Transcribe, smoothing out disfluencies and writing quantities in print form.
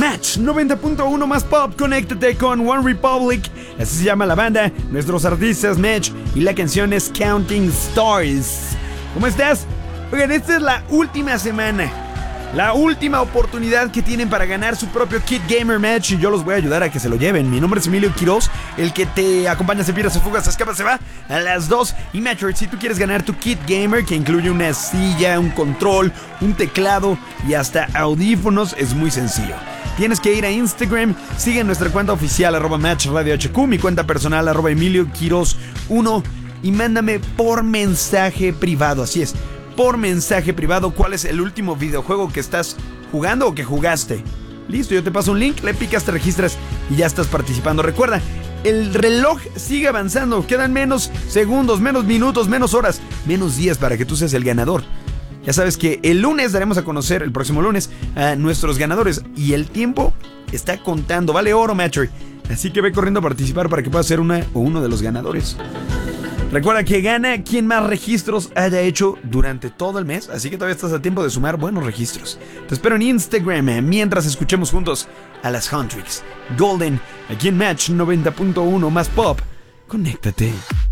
Match 90.1 más pop, conéctate con One Republic, así se llama la banda, nuestros artistas Match, y la canción es Counting Stars. ¿Cómo estás? Oigan, esta es la última semana, la última oportunidad que tienen para ganar su propio Kit Gamer Match, y yo los voy a ayudar a que se lo lleven. Mi nombre es Emilio Quiroz, el que te acompaña, se pierde, se fuga, se escapa, se va a las 2. Y Metroid, si tú quieres ganar tu Kit Gamer, que incluye una silla, un control, un teclado y hasta audífonos, es muy sencillo. Tienes que ir a Instagram, sigue nuestra cuenta oficial @MatchRadioHQ, mi cuenta personal @Emilio Quiroz 1, y mándame por mensaje privado, así es, por mensaje privado, cuál es el último videojuego que estás jugando o que jugaste. Listo, yo te paso un link, le picas, te registras y ya estás participando. Recuerda, el reloj sigue avanzando, quedan menos segundos, menos minutos, menos horas, menos días para que tú seas el ganador. Ya sabes que el lunes daremos a conocer, el próximo lunes, a nuestros ganadores, y el tiempo está contando, vale oro, Matcher. Así que ve corriendo a participar para que puedas ser una o uno de los ganadores. Recuerda que gana quien más registros haya hecho durante todo el mes, así que todavía estás a tiempo de sumar buenos registros. Te espero en Instagram mientras escuchemos juntos a las Huntrix Golden, aquí en Match 90.1 más pop. Conéctate.